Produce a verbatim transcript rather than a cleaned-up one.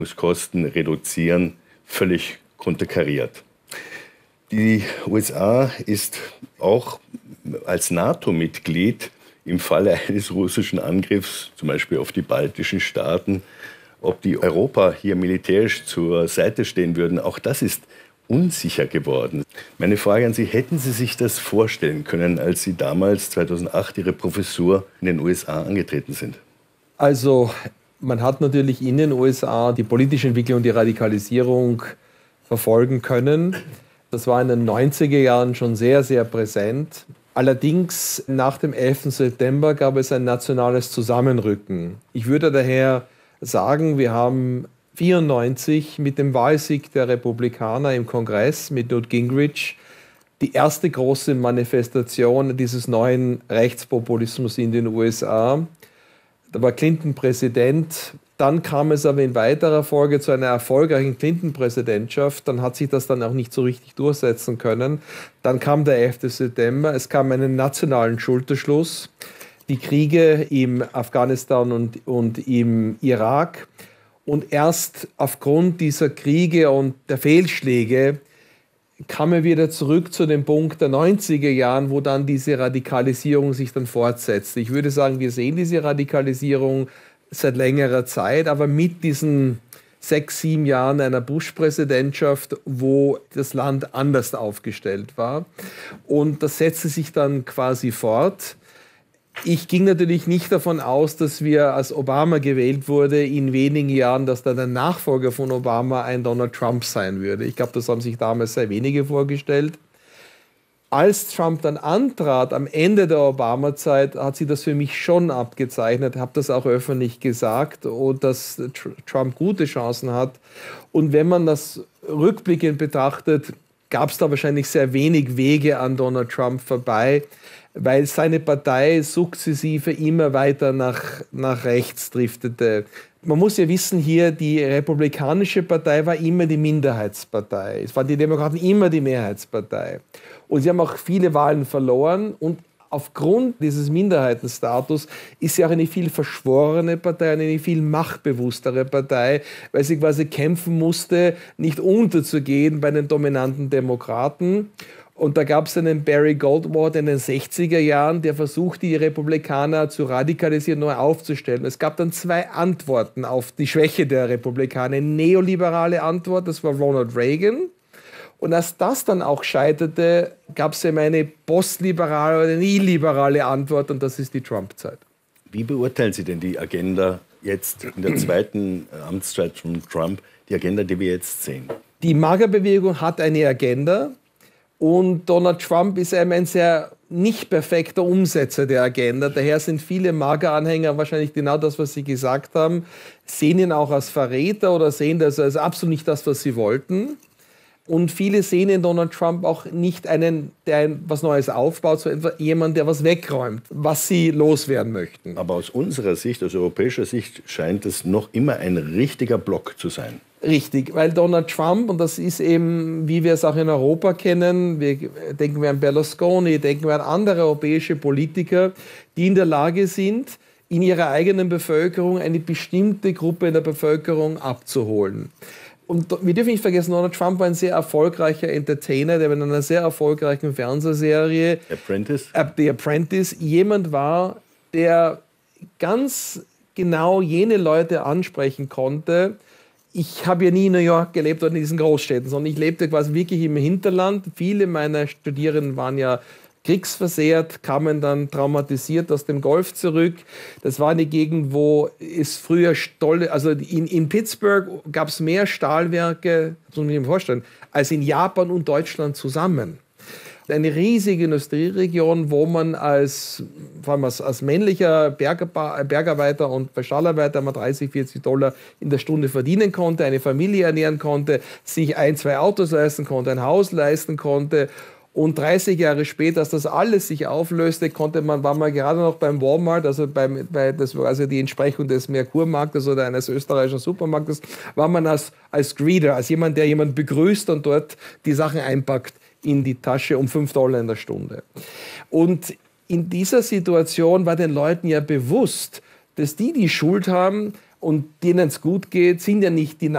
Kosten reduzieren, völlig konterkariert. Die U S A ist auch als NATO-Mitglied im Falle eines russischen Angriffs, zum Beispiel auf die baltischen Staaten, ob die Europa hier militärisch zur Seite stehen würden, auch das ist unsicher geworden. Meine Frage an Sie, hätten Sie sich das vorstellen können, als Sie damals zweitausendacht Ihre Professur in den U S A angetreten sind? Also man hat natürlich in den U S A die politische Entwicklung und die Radikalisierung verfolgen können. Das war in den neunziger Jahren schon sehr, sehr präsent. Allerdings nach dem elften September gab es ein nationales Zusammenrücken. Ich würde daher sagen, wir haben vierundneunzig mit dem Wahlsieg der Republikaner im Kongress mit Newt Gingrich die erste große Manifestation dieses neuen Rechtspopulismus in den U S A. Da war Clinton Präsident. Dann kam es aber in weiterer Folge zu einer erfolgreichen Clinton-Präsidentschaft. Dann hat sich das dann auch nicht so richtig durchsetzen können. Dann kam der elfte September. Es kam einen nationalen Schulterschluss. Die Kriege im Afghanistan und, und im Irak. Und erst aufgrund dieser Kriege und der Fehlschläge kam er wieder zurück zu dem Punkt der neunziger Jahren, wo dann diese Radikalisierung sich dann fortsetzte. Ich würde sagen, wir sehen diese Radikalisierung seit längerer Zeit, aber mit diesen sechs, sieben Jahren einer Bush-Präsidentschaft, wo das Land anders aufgestellt war. Und das setzte sich dann quasi fort. Ich ging natürlich nicht davon aus, dass wir, als Obama gewählt wurde, in wenigen Jahren, dass dann der Nachfolger von Obama ein Donald Trump sein würde. Ich glaube, das haben sich damals sehr wenige vorgestellt. Als Trump dann antrat, am Ende der Obama-Zeit, hat sich das für mich schon abgezeichnet, habe das auch öffentlich gesagt, und dass Trump gute Chancen hat. Und wenn man das rückblickend betrachtet, gab es da wahrscheinlich sehr wenig Wege an Donald Trump vorbei, weil seine Partei sukzessive immer weiter nach, nach rechts driftete. Man muss ja wissen hier, die Republikanische Partei war immer die Minderheitspartei. Es waren die Demokraten immer die Mehrheitspartei. Und sie haben auch viele Wahlen verloren. Und aufgrund dieses Minderheitenstatus ist sie auch eine viel verschworene Partei, eine viel machtbewusstere Partei, weil sie quasi kämpfen musste, nicht unterzugehen bei den dominanten Demokraten. Und da gab es einen Barry Goldwater in den sechziger Jahren, der versuchte, die Republikaner zu radikalisieren, neu aufzustellen. Es gab dann zwei Antworten auf die Schwäche der Republikaner. Eine neoliberale Antwort, das war Ronald Reagan. Und als das dann auch scheiterte, gab es eben eine postliberale oder eine illiberale Antwort, und das ist die Trump-Zeit. Wie beurteilen Sie denn die Agenda jetzt in der zweiten Amtszeit von Trump, die Agenda, die wir jetzt sehen? Die MAGA-Bewegung hat eine Agenda. Und Donald Trump ist eben ein sehr nicht perfekter Umsetzer der Agenda. Daher sind viele MAGA-Anhänger wahrscheinlich genau das, was Sie gesagt haben, sehen ihn auch als Verräter oder sehen das als absolut nicht das, was sie wollten. Und viele sehen in Donald Trump auch nicht einen, der ein, was Neues aufbaut, sondern jemand, der was wegräumt, was sie loswerden möchten. Aber aus unserer Sicht, aus europäischer Sicht, scheint es noch immer ein richtiger Block zu sein. Richtig, weil Donald Trump, und das ist eben, wie wir es auch in Europa kennen, wir denken wir an Berlusconi, denken wir an andere europäische Politiker, die in der Lage sind, in ihrer eigenen Bevölkerung eine bestimmte Gruppe in der Bevölkerung abzuholen. Und wir dürfen nicht vergessen, Donald Trump war ein sehr erfolgreicher Entertainer, der in einer sehr erfolgreichen Fernsehserie, Apprentice, äh, The Apprentice, jemand war, der ganz genau jene Leute ansprechen konnte. Ich habe ja nie in New York gelebt oder in diesen Großstädten, sondern ich lebte quasi wirklich im Hinterland. Viele meiner Studierenden waren ja kriegsversehrt, kamen dann traumatisiert aus dem Golf zurück. Das war eine Gegend, wo es früher Stolle, also in, in Pittsburgh gab es mehr Stahlwerke, das muss man sich vorstellen, als in Japan und Deutschland zusammen. Eine riesige Industrieregion, wo man als, vor allem als, als männlicher Bergarbeiter, Bergarbeiter und bei Stahlarbeiter mal dreißig, vierzig Dollar in der Stunde verdienen konnte, eine Familie ernähren konnte, sich ein, zwei Autos leisten konnte, ein Haus leisten konnte. Und dreißig Jahre später, als das alles sich auflöste, konnte man, war man gerade noch beim Walmart, also, beim, bei, das war also die Entsprechung des Merkur-Marktes oder eines österreichischen Supermarktes, war man als, als Greeter, als jemand, der jemand begrüßt und dort die Sachen einpackt in die Tasche um fünf Dollar in der Stunde. Und in dieser Situation war den Leuten ja bewusst, dass die, die Schuld haben und denen es gut geht, sind ja nicht die